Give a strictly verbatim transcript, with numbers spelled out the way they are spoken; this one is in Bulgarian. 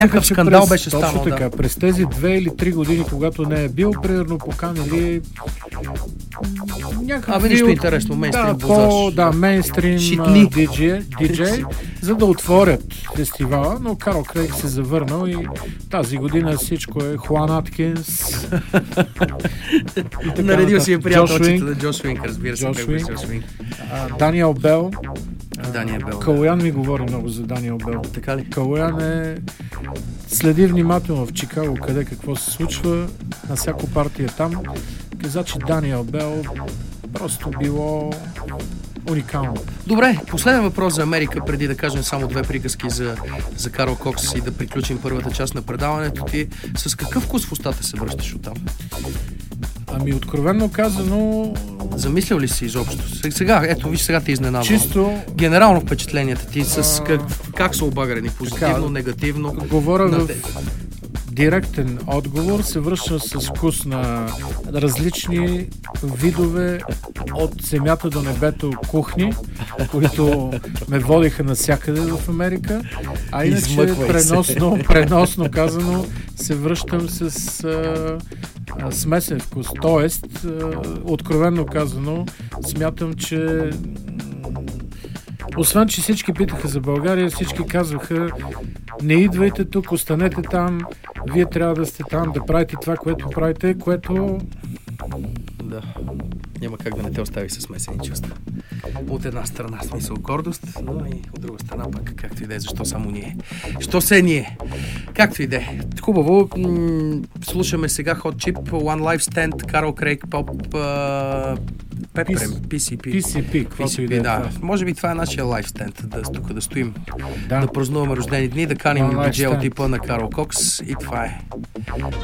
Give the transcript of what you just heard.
Някакъв скандал беше точно станал. така. Да. През тези две или три години, когато не е бил, примерно поканили някакви... Абе, нищо интересно, мейнстрим да, по, да, мейнстрим Шитни. диджей, диджей, за да отворят фестивала, но Карл Крейг се завърнал и тази година всичко е Хуан Аткинс. Наредил си е приятелчета Уинг, на Джош Уинг, разбира се. Джош как беше Уинг. Джош Уинг. а, Даниел Бел. Даниел Бел. Калоян ми говори много за Даниел Бел. Така ли? Калоян е следи внимателно в Чикаго къде какво се случва, на всяко партия там. Каза, че Даниел Бел просто било уникално. Добре, последен въпрос за Америка, преди да кажем само две приказки за, за Карл Кокс и да приключим първата част на предаването ти. С какъв вкус в устата се връщаш оттам? Ами, откровенно казано... Замислял ли си изобщо? Сега, ето, виж, сега те изненадвам. Чисто... Генерално впечатленията ти с как, как са обагрени? Позитивно, така, негативно? Говоря на в те. директен отговор, се връща с вкус на различни видове от земята до небето кухни, които ме водиха навсякъде в Америка. А иначе Измъквай се. преносно, преносно казано се връщам с а, а, смесен вкус. Тоест, а, откровенно казано, смятам, че освен, че всички питаха за България, всички казваха: не идвайте тук, останете там, вие трябва да сте там, да правите това, което правите, което... Да. Няма как да не те остави с смесени чувства. От една страна смисъл гордост, но и от друга страна пък както и да е, защо само ние. Що се ние? Както и да е. Хубаво. М- слушаме сега Hot Chip, One Life Stand, Карл Крейг, Поп, Пепрем, Пи Си Пи. Пи Си Пи, каквото и да е да. това. Може би това е нашия лайфстенд, да, тук да стоим, Да. да празнуваме рождени дни, да каним One Life диджей от Stand. типа на Карл Кокс и това е.